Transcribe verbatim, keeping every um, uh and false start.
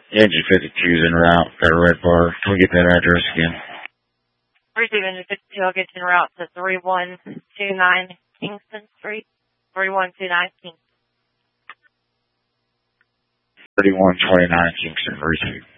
Engine fifty-two is en route. Got a red bar. Can we get that address again? Receive engine fifty-two. I'll get you en route to three one two nine Kingston Street. three one two nine Kingston. thirty-one twenty-nine Kingston. Receive.